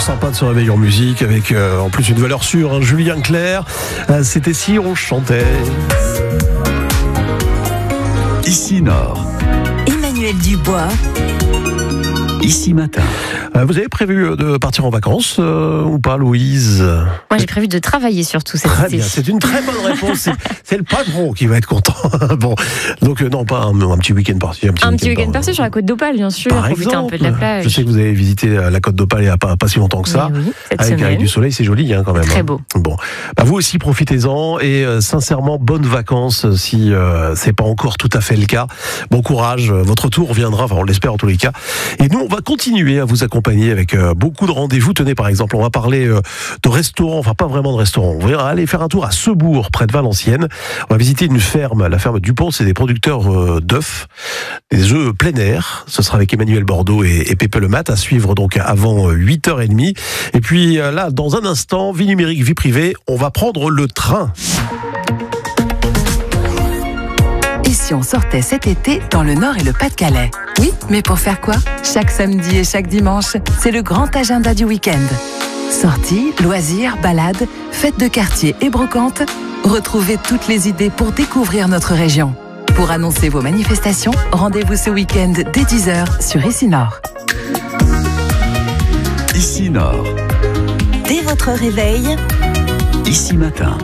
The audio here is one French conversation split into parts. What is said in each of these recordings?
sympa de se réveiller en musique avec en plus une valeur sûre, hein, Julien Clerc. C'était Si on chantait. Ici Nord. Emmanuel Dubois. Ici Matin. Vous avez prévu de partir en vacances ou pas, Louise? Moi, j'ai prévu de travailler surtout cet Très été. bien, c'est une très bonne réponse. C'est le patron qui va être content. Bon, donc non, pas un petit week-end par-ci. Un petit week-end par-ci sur la Côte d'Opale, bien sûr. Par Profiter un peu de la plage. Je sais que vous avez visité la Côte d'Opale il n'y a pas si longtemps que ça. Oui, cette avec semaine. du soleil, c'est joli quand même. Très beau. Bon, vous aussi profitez-en et sincèrement bonnes vacances si c'est pas encore tout à fait le cas. Bon courage, votre tour viendra, enfin on l'espère en tous les cas. Et nous on va continuer à vous accompagner avec beaucoup de rendez-vous. Tenez par exemple, on va parler de restaurants, enfin pas vraiment de restaurants. On va aller faire un tour à Sebourg, près de Valenciennes. On va visiter une ferme, la ferme Dupont, c'est des producteurs d'œufs, des œufs plein air. Ce sera avec Emmanuel Bordeaux et Pépé Le Mat à suivre donc avant 8h30. Et puis là, dans un instant, vie numérique, vie privée, on va prendre le train. Et si on sortait cet été dans le Nord et le Pas-de-Calais? Oui, mais pour faire quoi? Chaque samedi et chaque dimanche, c'est le grand agenda du week-end. Sorties, loisirs, balades, fêtes de quartier et brocantes. Retrouvez toutes les idées pour découvrir notre région. Pour annoncer vos manifestations, rendez-vous ce week-end dès 10h sur Ici Nord. Ici Nord. Dès votre réveil, Ici Matin.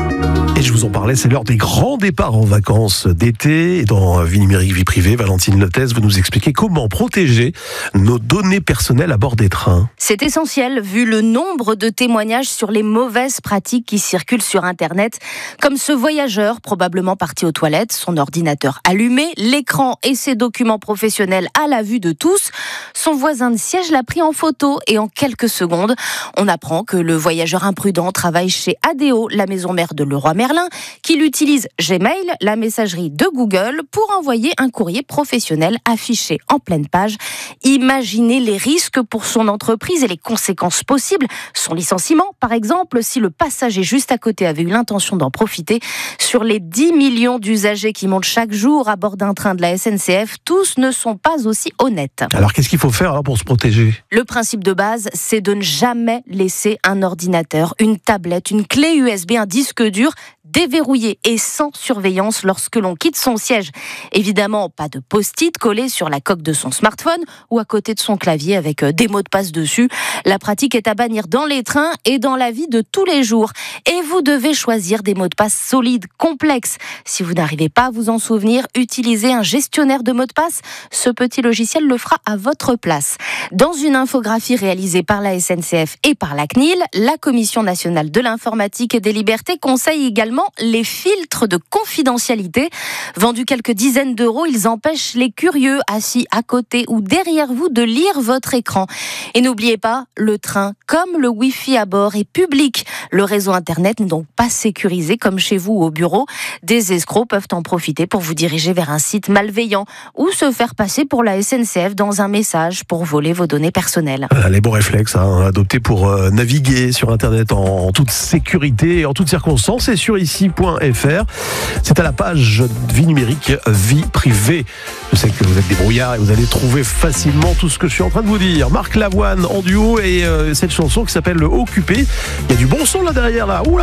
Et je vous en parlais, c'est l'heure des grands départs en vacances d'été. Et dans Vie numérique, vie privée, Valentine Lotès, vous nous expliquez comment protéger nos données personnelles à bord des trains. C'est essentiel vu le nombre de témoignages sur les mauvaises pratiques qui circulent sur Internet, comme ce voyageur probablement parti aux toilettes, son ordinateur allumé, l'écran et ses documents professionnels à la vue de tous. Son voisin de siège l'a pris en photo et en quelques secondes, on apprend que le voyageur imprudent travaille chez ADO, la maison mère de Leroy Merlin, qu'il utilise Gmail, la messagerie de Google, pour envoyer un courrier professionnel affiché en pleine page. Imaginez les risques pour son entreprise et les conséquences possibles. Son licenciement, par exemple, si le passager juste à côté avait eu l'intention d'en profiter. Sur les 10 millions d'usagers qui montent chaque jour à bord d'un train de la SNCF, tous ne sont pas aussi honnêtes. Alors qu'est-ce qu'il faut faire pour se protéger? Le principe de base, c'est de ne jamais laisser un ordinateur, une tablette, une clé USB, un disque dur déverrouillé et sans surveillance lorsque l'on quitte son siège. Évidemment, pas de post-it collé sur la coque de son smartphone ou à côté de son clavier avec des mots de passe dessus. La pratique est à bannir dans les trains et dans la vie de tous les jours. Et vous devez choisir des mots de passe solides, complexes. Si vous n'arrivez pas à vous en souvenir, utilisez un gestionnaire de mots de passe. Ce petit logiciel le fera à votre place. Dans une infographie réalisée par la SNCF et par la CNIL, la Commission nationale de l'informatique et des libertés conseille également les filtres de confidentialité. Vendus quelques dizaines d'euros, ils empêchent les curieux assis à côté ou derrière vous de lire votre écran. Et n'oubliez pas, le train, comme le Wi-Fi à bord, est public. Le réseau Internet n'est donc pas sécurisé comme chez vous au bureau. Des escrocs peuvent en profiter pour vous diriger vers un site malveillant ou se faire passer pour la SNCF dans un message pour voler vos données personnelles. Les bons réflexes adoptés pour naviguer sur Internet en toute sécurité et en toutes circonstances. Et sur ici.fr, c'est à la page vie numérique, vie privée. Je sais que vous êtes débrouillard et vous allez trouver facilement tout ce que je suis en train de vous dire. Marc Lavoine en duo et cette chanson qui s'appelle Le Occupé. Il y a du bon son là derrière là. Oula!